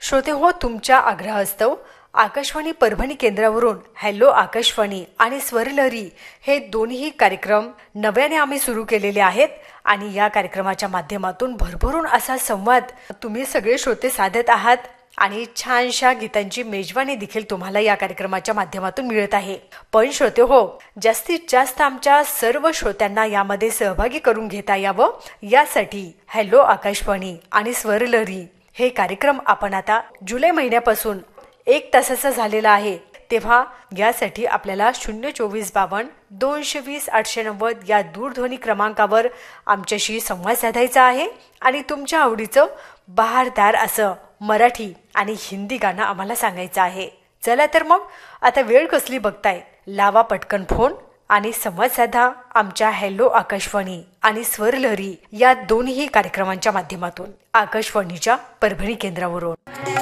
श्रोते हो, तुमच्या आग्रहास्तव आकाशवाणी परभणी केंद्रावरून हॅलो आकाशवाणी आणि स्वरलहरी हे दोन्ही कार्यक्रम नव्याने आम्ही सुरू केलेले आहेत आणि या कार्यक्रमाच्या माध्यमातून भरभरून असा संवाद तुम्ही सगळे श्रोते साधत आहात आणि छानशा गीतांची मेजवानी देखील तुम्हाला या कार्यक्रमाच्या माध्यमातून मिळत आहे. पण श्रोते हो, जास्तीत जास्त आमच्या सर्व श्रोत्यांना यामध्ये सहभागी करून घेता यावं यासाठी हॅलो आकाशवाणी आणि स्वरलहरी हे कार्यक्रम आपण आता जुलै महिन्यापासून 1 तासाचा झालेला आहे. तेव्हा यासाठी आपल्याला 02452 220 890 या दूरध्वनी क्रमांकावर आमच्याशी संवाद साधायचा आहे आणि तुमच्या आवडीचं बहारदार असं मराठी आणि हिंदी गाणं आम्हाला सांगायचं आहे. चला तर मग आता वेळ कसली बघताय, लावा पटकन फोन आणि संवाद साधा आमच्या हॅलो आकाशवाणी आणि स्वरलहरी या दोन्ही कार्यक्रमांच्या माध्यमातून आकाशवाणीच्या परभणी केंद्रावरून.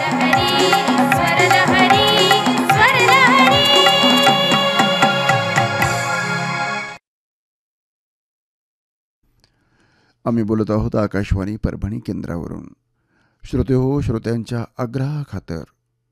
आम्ही बोलत आहोत आकाशवाणी परभणी केंद्रावरून. श्रोते हो, श्रोत्यांच्या आग्रहाखातर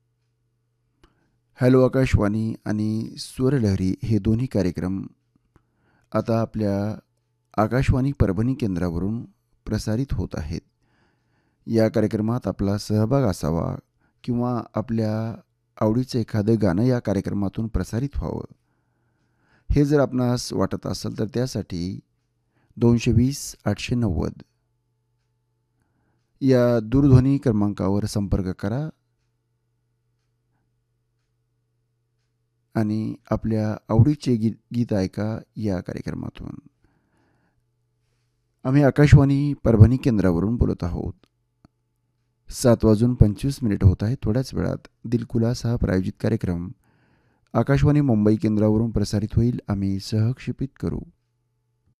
हॅलो आकाशवाणी आणि स्वरलहरी हे दोन्ही कार्यक्रम आता आपल्या आकाशवाणी परभणी केंद्रावरून प्रसारित होत आहेत. या कार्यक्रमात आपला सहभाग असावा किंवा आपल्या आवडीचं एखादं गाणं या कार्यक्रमातून प्रसारित व्हावं हे जर आपणास वाटत असेल तर त्यासाठी 220 890 या दूरध्वनी क्रमांकावर संपर्क करा आणि आपल्या आवडीचे गीत ऐका या कार्यक्रमातून. आम्ही आकाशवाणी परभणी केंद्रावरून बोलत आहोत. 7:25 होत आहे. थोड्याच वेळात दिलखुलास हा प्रायोजित कार्यक्रम आकाशवाणी मुंबई केंद्रावरून प्रसारित होईल. आम्ही सहक्षेपित करू.